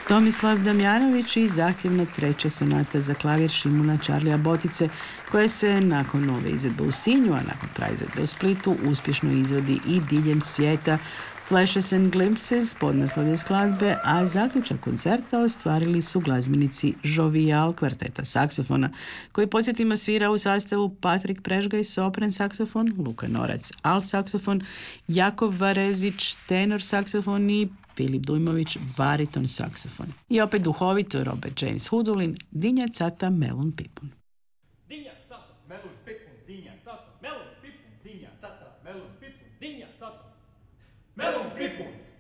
Tomislav Damjanović i zahtjevna treća sonata za klavir Šimuna Čarlija Botice, koja se nakon nove izvedbe u Sinju, a nakon praizvedbe u Splitu, uspješno izvodi i diljem svijeta. Flashes and Glimpses podnaslov je skladbe, a zaključak koncerta ostvarili su glazbenici Jovial kvarteta saksofona, koji podsjetimo svira u sastavu Patrik Prežgaj sopran saksofon, Luka Norac alt saksofon, Jakov Varezić tenor saksofon i Filip Dujmović bariton saksofon. I opet duhovito Robert James Hudulin, Dinja cata melun pipun. Dinja cata melun pipun, dinja cata melun pipun, dinja cata melun pipun, dinja cata melun pipun.